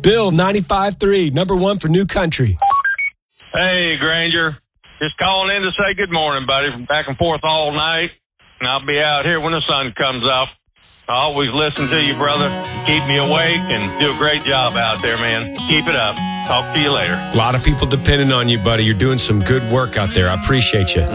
Bill, 95.3, number one for New Country. Hey, Granger. Just calling in to say good morning, buddy. Back and forth all night, and I'll be out here when the sun comes up. I always listen to you, brother. Keep me awake and do a great job out there, man. Keep it up. Talk to you later. A lot of people depending on you, buddy. You're doing some good work out there. I appreciate you.